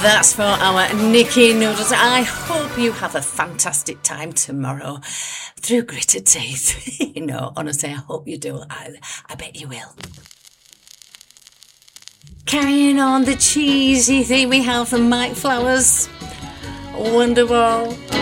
That's for our Nikki Noodles. I hope you have a fantastic time tomorrow through gritted teeth. Honestly, I hope you do. I bet you will. Carrying on the cheesy thing we have from Mike Flowers. Wonderwall.